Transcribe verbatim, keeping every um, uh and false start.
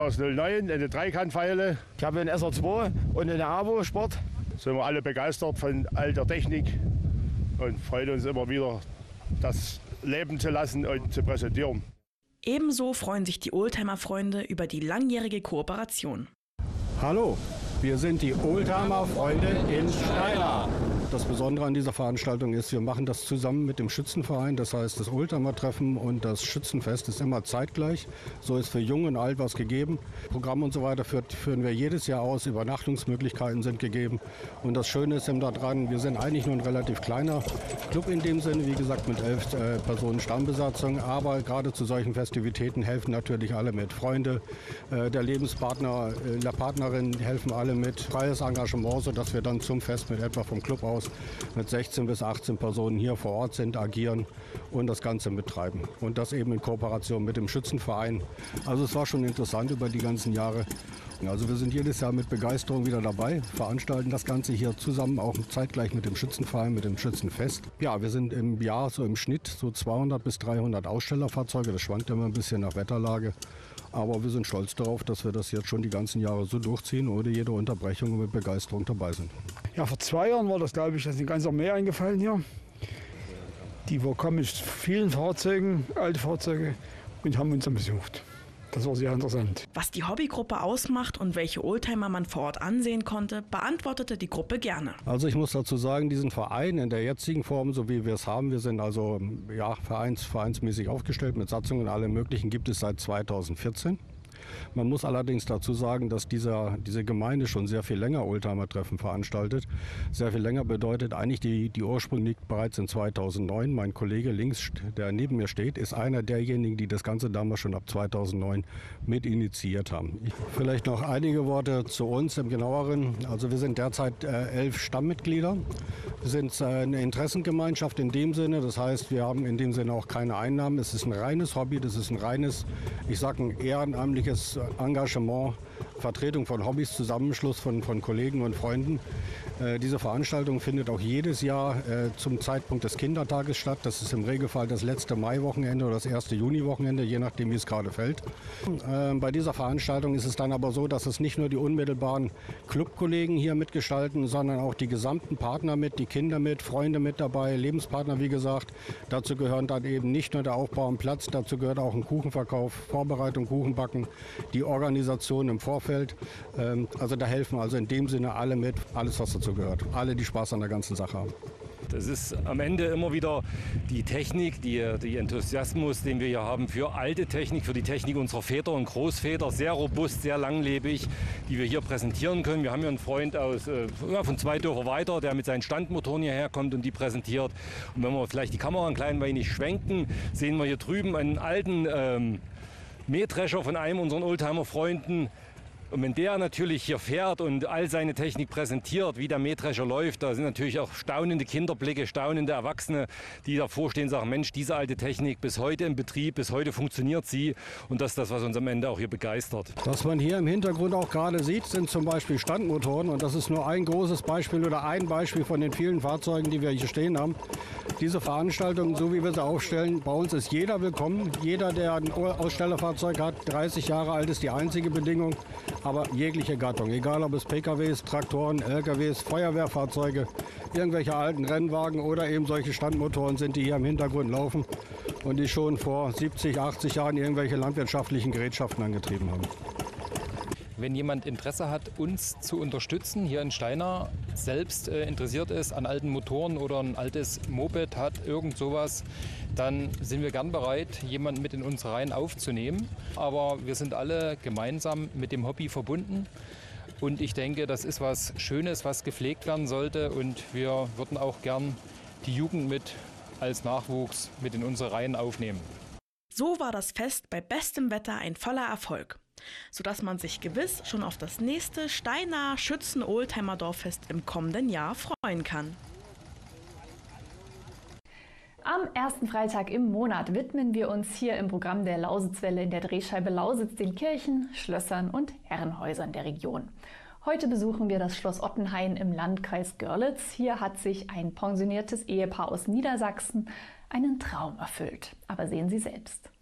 Das null neun, eine Dreikantpfeile. Ich habe einen S R zwei und eine Avo Sport. Sind wir alle begeistert von alter Technik und freuen uns immer wieder, das leben zu lassen und zu präsentieren. Ebenso freuen sich die Oldtimer-Freunde über die langjährige Kooperation. Hallo, wir sind die Oldtimer-Freunde in Steyr. Das Besondere an dieser Veranstaltung ist, wir machen das zusammen mit dem Schützenverein. Das heißt, das Oldtimer-Treffen und das Schützenfest ist immer zeitgleich. So ist für Jung und Alt was gegeben. Programm und so weiter führt, führen wir jedes Jahr aus. Übernachtungsmöglichkeiten sind gegeben. Und das Schöne ist eben daran, wir sind eigentlich nur ein relativ kleiner Club in dem Sinne, wie gesagt, mit elf äh, Personen Stammbesatzung. Aber gerade zu solchen Festivitäten helfen natürlich alle mit. Freunde, äh, der Lebenspartner, äh, der Partnerin helfen alle mit. Freies Engagement, sodass wir dann zum Fest mit etwa vom Club aus mit sechzehn bis achtzehn Personen hier vor Ort sind, agieren und das Ganze betreiben. Und das eben in Kooperation mit dem Schützenverein. Also es war schon interessant über die ganzen Jahre. Also wir sind jedes Jahr mit Begeisterung wieder dabei, veranstalten das Ganze hier zusammen, auch zeitgleich mit dem Schützenverein, mit dem Schützenfest. Ja, wir sind im Jahr so im Schnitt so zweihundert bis dreihundert Ausstellerfahrzeuge. Das schwankt immer ein bisschen nach Wetterlage. Aber wir sind stolz darauf, dass wir das jetzt schon die ganzen Jahre so durchziehen, ohne jede Unterbrechung und mit Begeisterung dabei sind. Ja, vor zwei Jahren war das, glaube ich, das ist ein ganzer Meer eingefallen hier. Die kommen mit vielen Fahrzeugen, alte Fahrzeuge, und haben uns dann besucht. Das war sehr interessant. Was die Hobbygruppe ausmacht und welche Oldtimer man vor Ort ansehen konnte, beantwortete die Gruppe gerne. Also ich muss dazu sagen, diesen Verein in der jetzigen Form, so wie wir es haben, wir sind also ja, vereins, vereinsmäßig aufgestellt mit Satzungen, alle möglichen, gibt es seit zweitausendvierzehn. Man muss allerdings dazu sagen, dass dieser, diese Gemeinde schon sehr viel länger Oldtimer-Treffen veranstaltet. Sehr viel länger bedeutet eigentlich, die, die Ursprung liegt bereits in zweitausendneun. Mein Kollege links, der neben mir steht, ist einer derjenigen, die das Ganze damals schon ab zweitausendneun mit initiiert haben. Ich, vielleicht noch einige Worte zu uns im Genaueren. Also wir sind derzeit äh, elf Stammmitglieder. Wir sind äh, eine Interessengemeinschaft in dem Sinne. Das heißt, wir haben in dem Sinne auch keine Einnahmen. Es ist ein reines Hobby, das ist ein reines, ich sage ein ehrenamtliches Engagement, Vertretung von Hobbys, Zusammenschluss von, von Kollegen und Freunden. Äh, diese Veranstaltung findet auch jedes Jahr äh, zum Zeitpunkt des Kindertages statt. Das ist im Regelfall das letzte Maiwochenende oder das erste Juniwochenende, je nachdem, wie es gerade fällt. Äh, bei dieser Veranstaltung ist es dann aber so, dass es nicht nur die unmittelbaren Clubkollegen hier mitgestalten, sondern auch die gesamten Partner mit, die Kinder mit, Freunde mit dabei, Lebenspartner, wie gesagt. Dazu gehören dann eben nicht nur der Aufbau am Platz, dazu gehört auch ein Kuchenverkauf, Vorbereitung, Kuchenbacken, die Organisation im Vorfeld. Ähm, also da helfen also in dem Sinne alle mit, alles was dazu gehört. Alle, die Spaß an der ganzen Sache haben. Das ist am Ende immer wieder die Technik, die, die Enthusiasmus, den wir hier haben für alte Technik, für die Technik unserer Väter und Großväter, sehr robust, sehr langlebig, die wir hier präsentieren können. Wir haben hier einen Freund aus, äh, ja, von zwei Dörfer weiter, der mit seinen Standmotoren hierher kommt und die präsentiert. Und wenn wir vielleicht die Kamera ein klein wenig schwenken, sehen wir hier drüben einen alten ähm, Mähdrescher von einem unserer Oldtimer-Freunden. Und wenn der natürlich hier fährt und all seine Technik präsentiert, wie der Mähdrescher läuft, da sind natürlich auch staunende Kinderblicke, staunende Erwachsene, die davor stehen und sagen, Mensch, diese alte Technik bis heute im Betrieb, bis heute funktioniert sie. Und das ist das, was uns am Ende auch hier begeistert. Was man hier im Hintergrund auch gerade sieht, sind zum Beispiel Standmotoren. Und das ist nur ein großes Beispiel oder ein Beispiel von den vielen Fahrzeugen, die wir hier stehen haben. Diese Veranstaltung, so wie wir sie aufstellen, bei uns ist jeder willkommen. Jeder, der ein Ausstellerfahrzeug hat, dreißig Jahre alt, ist die einzige Bedingung. Aber jegliche Gattung, egal ob es P K Ws, Traktoren, L K Ws, Feuerwehrfahrzeuge, irgendwelche alten Rennwagen oder eben solche Standmotoren sind, die hier im Hintergrund laufen und die schon vor siebzig, achtzig Jahren irgendwelche landwirtschaftlichen Gerätschaften angetrieben haben. Wenn jemand Interesse hat, uns zu unterstützen, hier in Steyr selbst äh, interessiert ist an alten Motoren oder ein altes Moped hat, irgend sowas, dann sind wir gern bereit, jemanden mit in unsere Reihen aufzunehmen. Aber wir sind alle gemeinsam mit dem Hobby verbunden. Und ich denke, das ist was Schönes, was gepflegt werden sollte. Und wir würden auch gern die Jugend mit als Nachwuchs mit in unsere Reihen aufnehmen. So war das Fest bei bestem Wetter ein voller Erfolg, sodass man sich gewiss schon auf das nächste Steyr Schützen-Oldtimer-Dorffest im kommenden Jahr freuen kann. Am ersten Freitag im Monat widmen wir uns hier im Programm der Lausitzwelle in der Drehscheibe Lausitz den Kirchen, Schlössern und Herrenhäusern der Region. Heute besuchen wir das Schloss Ottenhain im Landkreis Görlitz. Hier hat sich ein pensioniertes Ehepaar aus Niedersachsen einen Traum erfüllt. Aber sehen Sie selbst.